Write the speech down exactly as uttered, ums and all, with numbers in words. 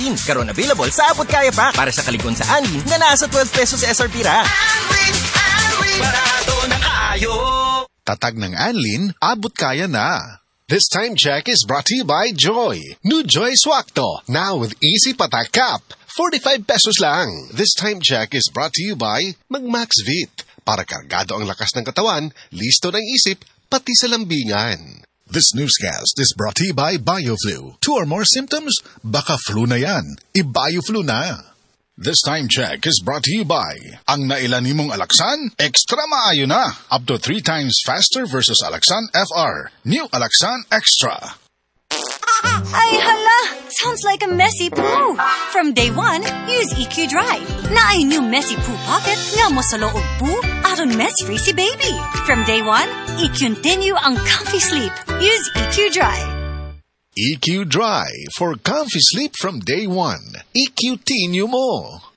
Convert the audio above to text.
Karon available sa Abot Kaya Pack para sa kaligon sa Anlin na nasa twelve pesos sa S R P ra. Anlin, Anlin, barato na kayo. Tatag ng Anlin, abot kaya na. This time check is brought to you by Joy. New Joy Swakto, now with easy patak cap. forty-five pesos lang. This time check is brought to you by Magmax Vit. Para kargado ang lakas ng katawan, listo ng isip, pati sa lambingan. This newscast is brought to you by BioFlu. Two or more symptoms? Baka flu na yan. I-BioFlu na. This time check is brought to you by ang nailan nimong Alaxan, extra maayo na. Up to three times faster versus Alaxan F R. New Alaxan Extra. Ay, hala! Sounds like a messy poo. From day one, use E Q Dry. Na ay new messy poo pocket nga mo sa loob poo aron mess-free si baby. From day one, i-continue ang comfy sleep. Use E Q Dry. E Q Dry for comfy sleep from day one. E Q-tinue mo.